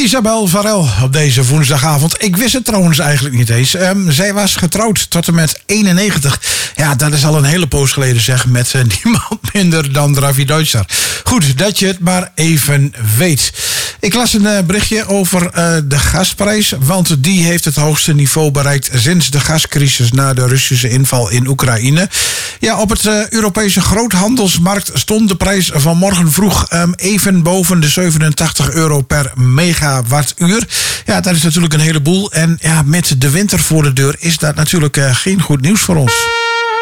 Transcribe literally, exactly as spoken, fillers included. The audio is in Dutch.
Isabel Varel op deze woensdagavond. Ik wist het trouwens eigenlijk niet eens. Um, zij was getrouwd tot en met eenennegentig. Ja, dat is al een hele poos geleden zeg. Met uh, niemand minder dan Ravi Deutscher. Goed, dat je het maar even weet. Ik las een uh, berichtje over uh, de gasprijs. Want die heeft het hoogste niveau bereikt sinds de gascrisis na de Russische inval in Oekraïne. Ja, op het uh, Europese groothandelsmarkt stond de prijs vanmorgen vroeg um, even boven de zevenentachtig euro per megawattuur. Ja, dat is natuurlijk een heleboel. En ja, met de winter voor de deur is dat natuurlijk uh, geen goed nieuws voor ons.